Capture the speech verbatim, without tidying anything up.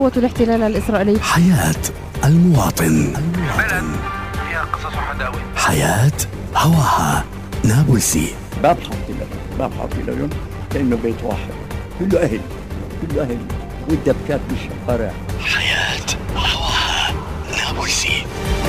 قوة الاحتلال الإسرائيلي. حياة المواطن. المواطن فيها قصص وحداوي. حياة هواها نابلسي. باب حاطين لهم باب حاطين لهم كأنه بيت واحد كله أهل كله أهل والدبكات بالشوارع. حياة هواها نابلسي.